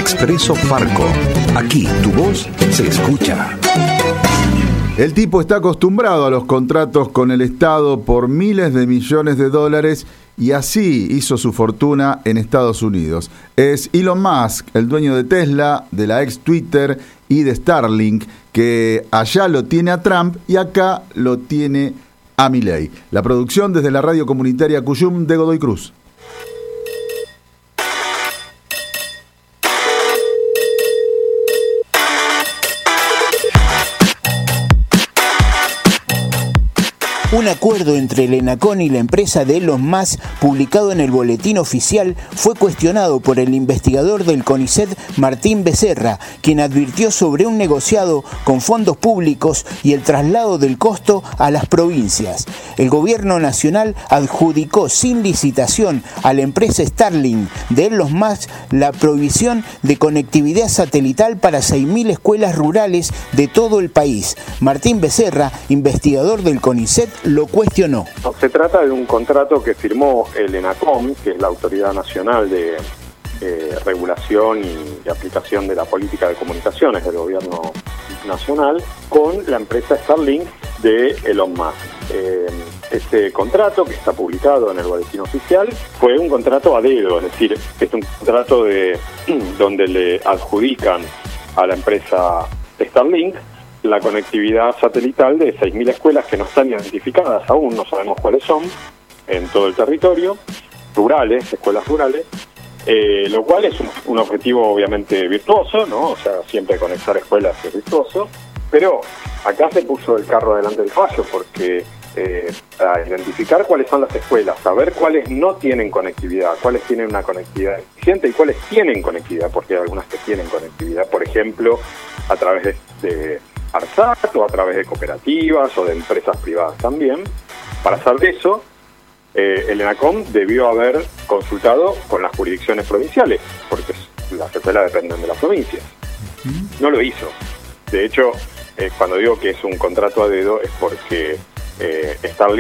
Expreso Farco. Aquí tu voz se escucha. El tipo está acostumbrado a los contratos con el Estado por miles de millones de dólares y así hizo su fortuna en Estados Unidos. Es Elon Musk, el dueño de Tesla, de la ex Twitter y de Starlink, que allá lo tiene a Trump y acá lo tiene a Milei. La producción desde la radio comunitaria Cuyum de Godoy Cruz. Un acuerdo entre el ENACOM y la empresa de Elon Musk, publicado en el boletín oficial, fue cuestionado por el investigador del CONICET, Martín Becerra, quien advirtió sobre un negociado con fondos públicos y el traslado del costo a las provincias. El gobierno nacional adjudicó sin licitación a la empresa Starlink de Elon Musk la provisión de conectividad satelital para 6.000 escuelas rurales de todo el país. Martín Becerra, investigador del CONICET, lo cuestionó. Se trata de un contrato que firmó el ENACOM, que es la Autoridad Nacional de Regulación y Aplicación de la Política de Comunicaciones del Gobierno Nacional, con la empresa Starlink de Elon Musk. Este contrato, que está publicado en el boletín oficial, fue un contrato a dedo, es decir, es un contrato donde le adjudican a la empresa Starlink la conectividad satelital de 6.000 escuelas que no están identificadas aún, no sabemos cuáles son, en todo el territorio, rurales, escuelas rurales, lo cual es un objetivo obviamente virtuoso, ¿no? O sea, siempre conectar escuelas es virtuoso, pero acá se puso el carro delante del caballo porque a identificar cuáles son las escuelas, saber cuáles no tienen conectividad, cuáles tienen una conectividad eficiente y cuáles tienen conectividad, porque hay algunas que tienen conectividad, por ejemplo, a través de ARSAT o a través de cooperativas o de empresas privadas también. Para saber eso, el ENACOM debió haber consultado con las jurisdicciones provinciales, porque las escuelas dependen de las provincias. No lo hizo. De hecho, cuando digo que es un contrato a dedo es porque Starlink